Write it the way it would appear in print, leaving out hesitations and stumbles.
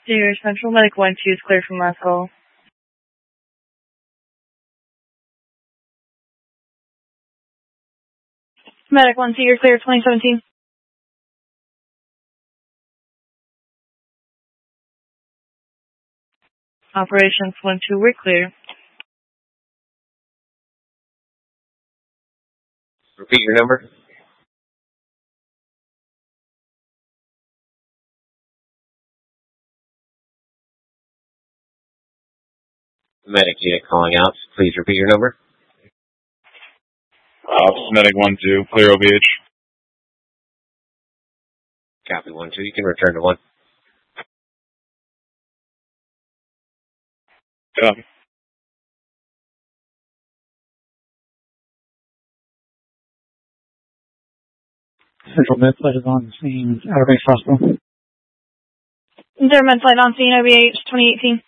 Deer Central, Medic 1-2 is clear from last call. Medic 1-2, you're clear, 2017. Operations 1-2, we're clear. Repeat your number. Medic unit calling out. Please repeat your number. Medic 1-2, clear OVH. Copy 1-2. You can return to 1. Copy. Central Med Flight is on the scene. Outer Banks Hospital. Zero Med Flight on scene, OVH 2018.